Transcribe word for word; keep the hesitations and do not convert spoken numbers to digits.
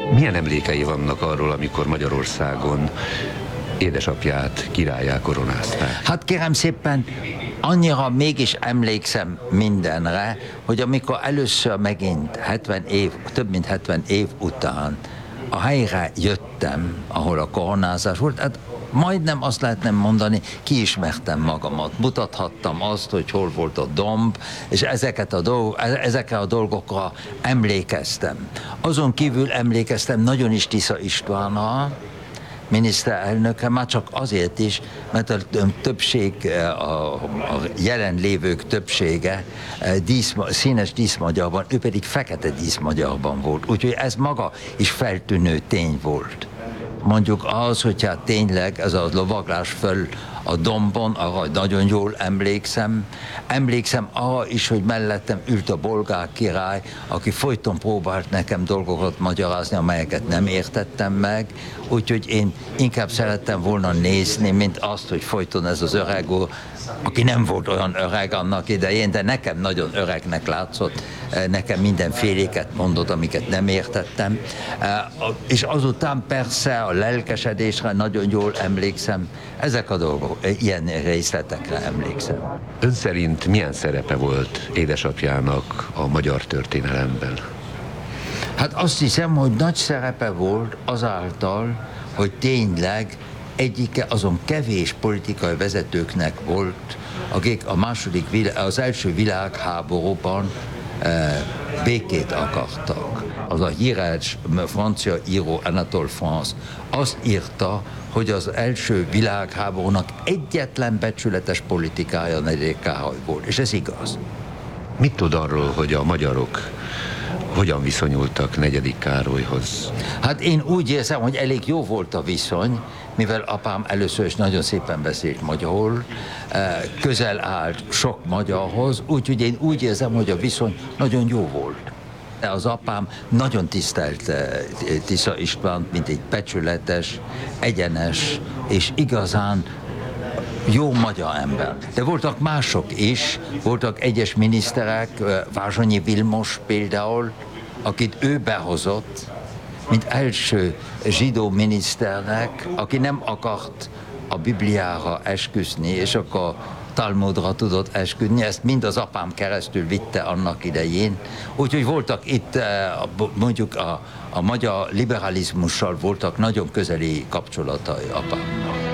Milyen emlékei vannak arról, amikor Magyarországon édesapját királlyá koronázták? Hát kérem szépen, annyira mégis emlékszem mindenre, hogy amikor először megint hetven év, több mint hetven év után a helyre jöttem, ahol a koronázás volt, hát majdnem azt lehetne mondani, kiismertem magamat, mutathattam azt, hogy hol volt a domb, és ezeket a dolgok, ezekre a dolgokra emlékeztem. Azon kívül emlékeztem nagyon is Tisza Istvánra, miniszterelnökre, már csak azért is, mert a többség, a, a jelenlévők többsége díszma, színes díszmagyarban, ő pedig fekete díszmagyarban volt. Úgyhogy ez maga is feltűnő tény volt. Mondjuk az, hogyha tényleg ez a lovaglás föl a dombon, arra nagyon jól emlékszem. Emlékszem arra is, hogy mellettem ült a bolgár király, aki folyton próbált nekem dolgokat magyarázni, amelyeket nem értettem meg. Úgyhogy én inkább szerettem volna nézni, mint azt, hogy folyton ez az öreg úr, aki nem volt olyan öreg annak idején, de nekem nagyon öregnek látszott, nekem mindenféléket mondott, amiket nem értettem. És azután persze a lelkesedésre nagyon jól emlékszem, ezek a dolgok, ilyen részletekre emlékszem. Ön szerint milyen szerepe volt édesapjának a magyar történelemben? Hát azt hiszem, hogy nagy szerepe volt azáltal, hogy tényleg egyike azon kevés politikai vezetőknek volt, akik a második, világ, az első világháborúban e, békét akartak. Az a híres francia író Anatole France azt írta, hogy az első világháborúnak egyetlen becsületes politikája negyedik Károly volt, és ez igaz. Mit tud arról, hogy a magyarok hogyan viszonyultak negyedik Károlyhoz? Hát én úgy érzem, hogy elég jó volt a viszony, mivel apám először is nagyon szépen beszélt magyarul, közel állt sok magyarhoz, úgyhogy én úgy érzem, hogy a viszony nagyon jó volt. Az apám nagyon tisztelte Tisza Istvánt, mint egy becsületes, egyenes és igazán jó magyar ember. De voltak mások is, voltak egyes miniszterek, Vázsonyi Vilmos például, akit ő behozott, mint első zsidó miniszternek, aki nem akart a Bibliára esküszni, és akkor Talmudra tudott esküdni, ezt mind az apám keresztül vitte annak idején. Úgyhogy voltak itt, mondjuk a, a magyar liberalizmussal voltak nagyon közeli kapcsolatai apámnak.